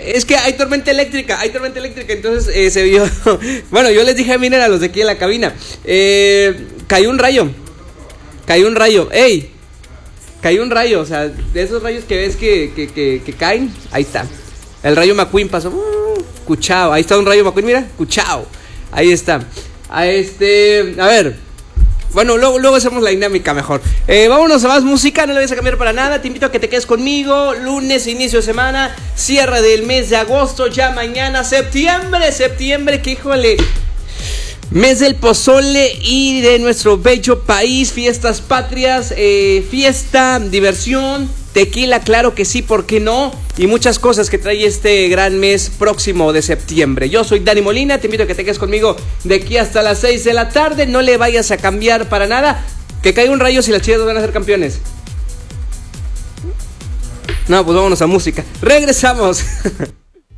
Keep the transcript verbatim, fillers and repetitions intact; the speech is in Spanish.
es que hay tormenta eléctrica, hay tormenta eléctrica, entonces eh, se vio. Bueno, yo les dije, miren a los de aquí en la cabina. Eh, cayó un rayo. Cayó un rayo. ¡Ey! Cayó un rayo, o sea, de esos rayos que ves que, que, que, que caen, ahí está. El rayo McQueen pasó. Uh, cuchao. Ahí está un rayo McQueen, mira. Cuchao. Ahí está. A este. A ver. Bueno, luego, luego hacemos la dinámica mejor. Eh, vámonos a más música, no le vayas a cambiar para nada. Te invito a que te quedes conmigo. Lunes, inicio de semana, cierre del mes de agosto, ya mañana, septiembre, septiembre, que híjole. Mes del pozole y de nuestro bello país, fiestas patrias, eh, fiesta, diversión, tequila, claro que sí, ¿por qué no? Y muchas cosas que trae este gran mes próximo de septiembre. Yo soy Dani Molina, te invito a que te quedes conmigo de aquí hasta las seis de la tarde. No le vayas a cambiar para nada. Que caiga un rayo si las Chivas van a ser campeones. No, pues vámonos a música. Regresamos.